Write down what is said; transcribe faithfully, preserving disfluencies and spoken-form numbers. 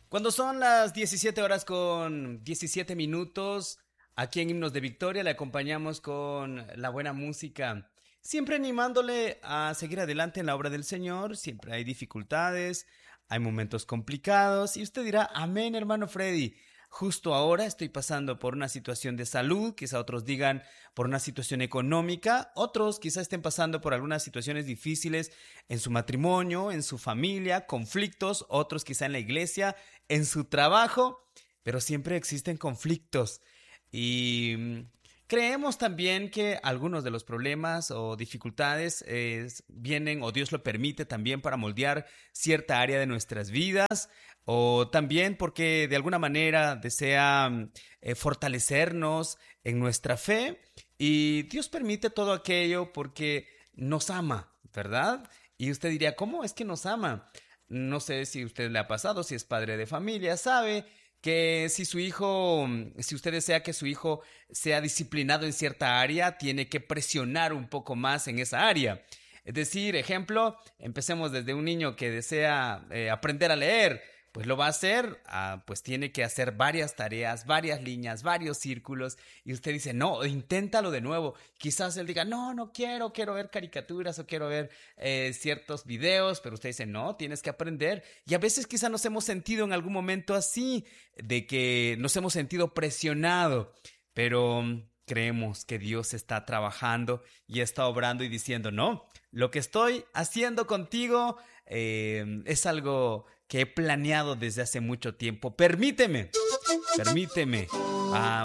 Cuando son las diecisiete horas con diecisiete minutos, aquí en Himnos de Victoria le acompañamos con la buena música, siempre animándole a seguir adelante en la obra del Señor. Siempre hay dificultades, hay momentos complicados y usted dirá, amén, hermano Freddy. Justo ahora estoy pasando por una situación de salud, quizá otros digan por una situación económica, otros quizá estén pasando por algunas situaciones difíciles en su matrimonio, en su familia, conflictos, otros quizá en la iglesia, en su trabajo, pero siempre existen conflictos. Y mm, creemos también que algunos de los problemas o dificultades eh, vienen o Dios lo permite también para moldear cierta área de nuestras vidas o también porque de alguna manera desea mm, eh, fortalecernos en nuestra fe y Dios permite todo aquello porque nos ama, ¿verdad? Y usted diría, ¿cómo es que nos ama? No sé si a usted le ha pasado, si es padre de familia, sabe que si su hijo, si usted desea que su hijo sea disciplinado en cierta área, tiene que presionar un poco más en esa área. Es decir, ejemplo, empecemos desde un niño que desea eh, aprender a leer, pues lo va a hacer, ah, pues tiene que hacer varias tareas, varias líneas, varios círculos, y usted dice, no, inténtalo de nuevo. Quizás él diga, no, no quiero, quiero ver caricaturas o quiero ver eh, ciertos videos, pero usted dice, no, tienes que aprender. Y a veces quizás nos hemos sentido en algún momento así, de que nos hemos sentido presionado, pero mm, creemos que Dios está trabajando y está obrando y diciendo, no, lo que estoy haciendo contigo eh, es algo que he planeado desde hace mucho tiempo. Permíteme, permíteme. Ah,